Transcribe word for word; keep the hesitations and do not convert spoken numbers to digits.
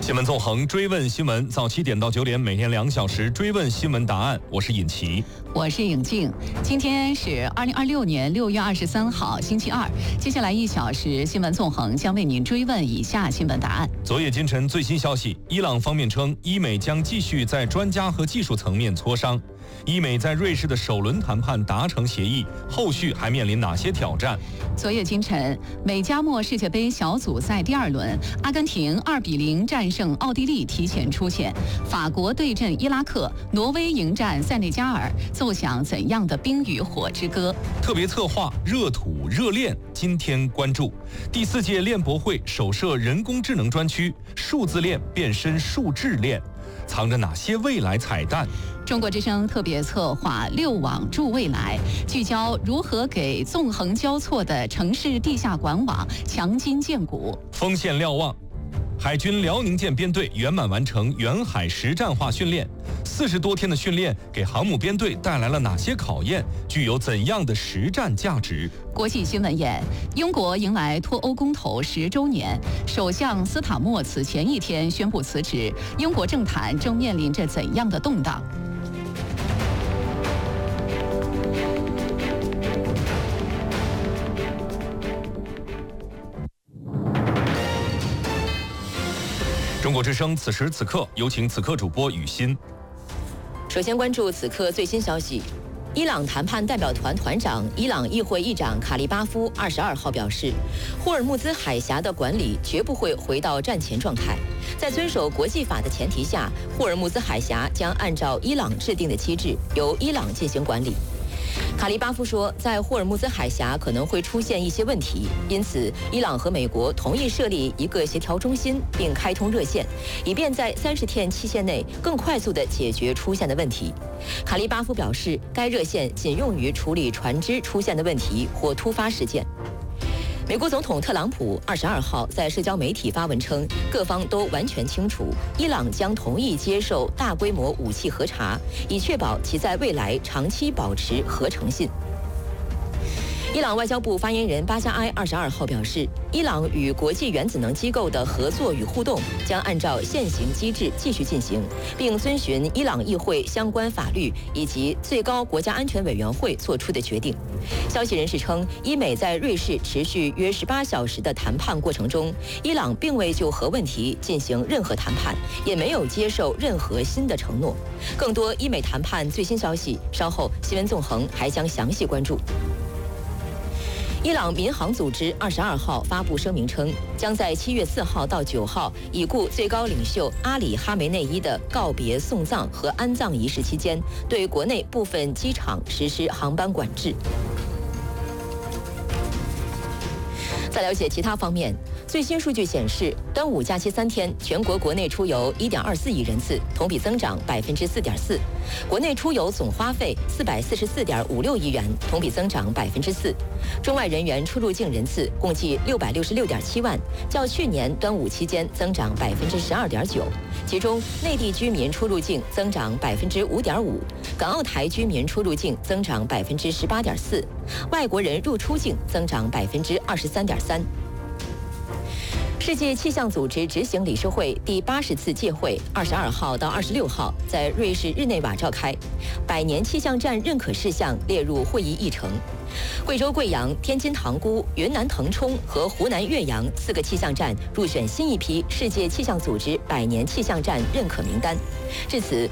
新闻纵横，追问新闻，早七点到九点，每天两小时追问新闻答案。我是尹奇， 我是尹静。今天是二零二六年六月二十三号，星期二。接下来一小时，新闻纵横将为您追问以下新闻答案。 昨夜今晨最新消息，伊朗方面称，伊美将继续在专家和技术层面磋商。伊美在瑞士的首轮谈判达成协议，后续还面临哪些挑战？ 昨夜今晨，美加墨世界杯小组赛第二轮，阿根廷二比零战胜奥地利，提前出线。法国对阵伊拉克，挪威迎战塞内加尔，奏响怎样的冰与火之歌？ 特别策划热土热链，今天关注第四届链博会首设人工智能专区，数字链变身数智链，藏着哪些未来彩蛋？ 中国之声特别策划六网助未来，聚焦如何给纵横交错的城市地下管网强筋健骨。 锋线瞭望，海军辽宁舰编队圆满完成远海实战化训练。四十多天的训练给航母编队带来了哪些考验？具有怎样的实战价值？ 国际新闻眼，英国迎来脱欧公投十周年，首相斯塔默此前一天宣布辞职，英国政坛正面临着怎样的动荡？ 中国之声此时此刻，有请此刻主播雨欣。 首先关注此刻最新消息，伊朗谈判代表团团长、伊朗议会议长卡利巴夫二十二号表示，霍尔木兹海峡的管理绝不会回到战前状态，在遵守国际法的前提下，霍尔木兹海峡将按照伊朗制定的机制，由伊朗进行管理。卡利巴夫说，在霍尔木兹海峡可能会出现一些问题，因此伊朗和美国同意设立一个协调中心，并开通热线，以便在三十天期限内更快速地解决出现的问题。卡利巴夫表示，该热线仅用于处理船只出现的问题或突发事件。美国总统特朗普二十二号在社交媒体发文称，各方都完全清楚，伊朗将同意接受大规模武器核查，以确保其在未来长期保持核诚信。伊朗外交部发言人巴加埃二十二号表示，伊朗与国际原子能机构的合作与互动将按照现行机制继续进行，并遵循伊朗议会相关法律以及最高国家安全委员会作出的决定。消息人士称，伊美在瑞士持续约十八小时的谈判过程中，伊朗并未就核问题进行任何谈判，也没有接受任何新的承诺。更多伊美谈判最新消息，稍后新闻纵横还将详细关注。伊朗民航组织二十二号发布声明称，将在七月四号到九号已故最高领袖阿里哈梅内伊的告别送葬和安葬仪式期间，对国内部分机场实施航班管制。再了解其他方面，最新数据显示，端午假期三天，全国国内出游一点二四亿人次，同比增长百分之四点四；国内出游总花费四百四十四点五六亿元，同比增长百分之四。中外人员出入境人次共计六百六十六点七万，较去年端午期间增长百分之十二点九。其中，内地居民出入境增长百分之五点五，港澳台居民出入境增长百分之十八点四，外国人入出境增长百分之二十三点三。世界气象组织执行理事会第八十次届会二十二号到二十六号在瑞士日内瓦召开，百年气象站认可事项列入会议议程。贵州贵阳、天津塘沽、云南腾冲和湖南岳阳四个气象站入选新一批世界气象组织百年气象站认可名单。至此，